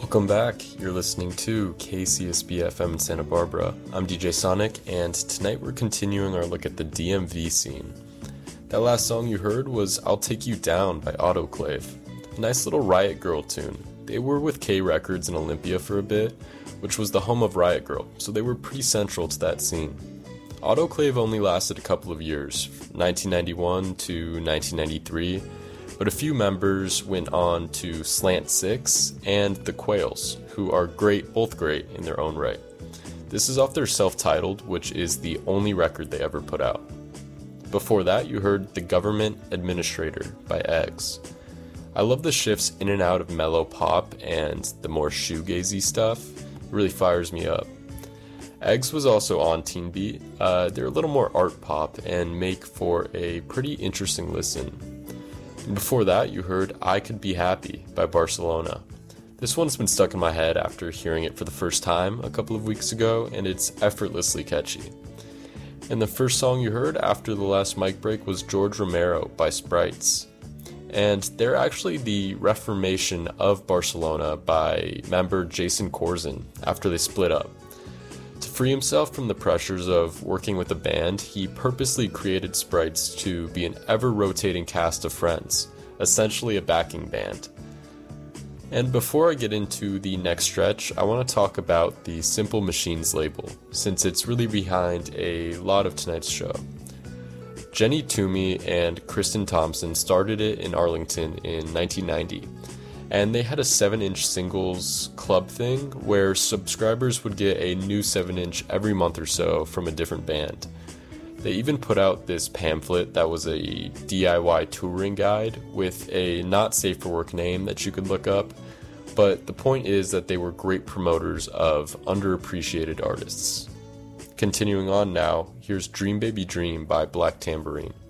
Welcome back. You're listening to KCSB FM in Santa Barbara. I'm DJ Sonic, and tonight we're continuing our look at the DMV scene. That last song you heard was I'll Take You Down by Autoclave. A nice little Riot Grrrl tune. They were with K Records in Olympia for a bit, which was the home of Riot Grrrl, so they were pretty central to that scene. Autoclave only lasted a couple of years, 1991 to 1993, but a few members went on to Slant Six and The Quails, who are both great in their own right. This is off their self-titled, which is the only record they ever put out. Before that, you heard The Government Administrator by Eggs. I love the shifts in and out of mellow pop and the more shoegazy stuff. It really fires me up. Eggs was also on Teen Beat. They're a little more art pop and make for a pretty interesting listen. And before that, you heard I Could Be Happy by Barcelona. This one's been stuck in my head after hearing it for the first time a couple of weeks ago, and it's effortlessly catchy. And the first song you heard after the last mic break was George Romero by Sprites. And they're actually the reformation of Barcelona by member Jason Corzin after they split up. To free himself from the pressures of working with a band, he purposely created Sprites to be an ever-rotating cast of friends, essentially a backing band. And before I get into the next stretch, I want to talk about the Simple Machines label, since it's really behind a lot of tonight's show. Jenny Toomey and Kristen Thompson started it in Arlington in 1990. And they had a 7-inch singles club thing where subscribers would get a new 7-inch every month or so from a different band. They even put out this pamphlet that was a DIY touring guide with a not safe for work name that you could look up, but the point is that they were great promoters of underappreciated artists. Continuing on now, here's Dream Baby Dream by Black Tambourine.